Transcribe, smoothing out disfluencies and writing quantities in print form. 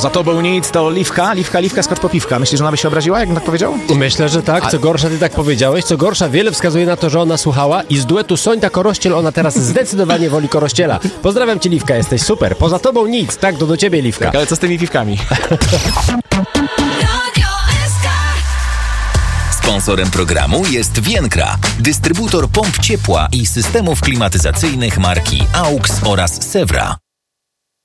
Poza tobą nic, to Liwka, skocz po piwka. Myślisz, że ona by się obraziła, jakbym tak powiedział? Myślę, że tak. Co gorsza, ty tak powiedziałeś. Co gorsza, wiele wskazuje na to, że ona słuchała i z duetu Sońta Korościel ona teraz zdecydowanie woli Korościela. Pozdrawiam cię, Liwka, jesteś super. Poza tobą nic. Tak, to do ciebie, Liwka. Tak, ale co z tymi piwkami? Sponsorem programu jest Vienkra, dystrybutor pomp ciepła i systemów klimatyzacyjnych marki AUX oraz Sewra.